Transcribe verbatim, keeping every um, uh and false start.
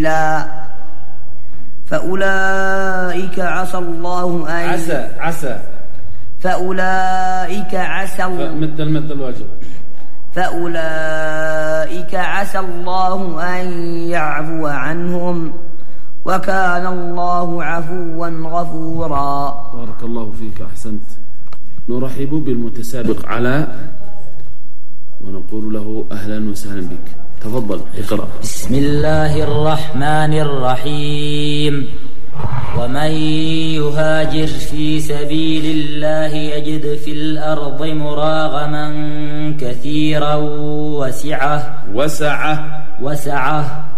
لا فأولئك عسى الله أن عسى عسى فأولئك عسى مثل مثل الواجب فأولئك عسى الله أن يعفو عنهم وكان الله عفوا غفورا. بارك الله فيك، أحسنت. نرحب بالمتسابق علاء ونقول له أهلا وسهلا بك. تفضل اقرأ. بسم الله الرحمن الرحيم. ومن يهاجر في سبيل الله يجد في الأرض مراغما كثيرا وسعة وسعة وسعة